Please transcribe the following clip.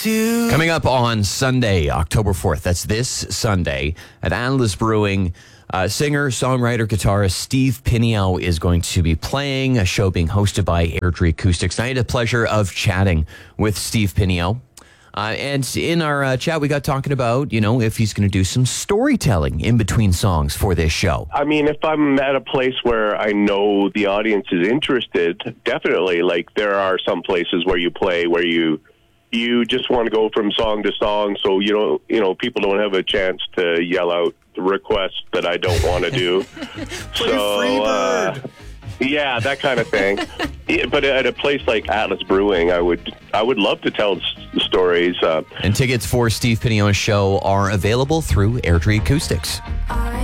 Coming up on Sunday, October 4th, that's this Sunday, at Atlas Brewing, singer, songwriter, guitarist Steve Piniao is going to be playing, a show being hosted by Airdrie Acoustics. And I had the pleasure of chatting with Steve Piniao. And in our chat, we got talking about, if he's going to do some storytelling in between songs for this show. I mean, if I'm at a place where I know the audience is interested, definitely. Like, there are some places where you play where you just want to go from song to song, so people don't have a chance to yell out the requests that I don't want to do. Yeah, that kind of thing. But at a place like Atlas Brewing, I would love to tell stories. And tickets for Steve Piniao's show are available through Airdrie Acoustics.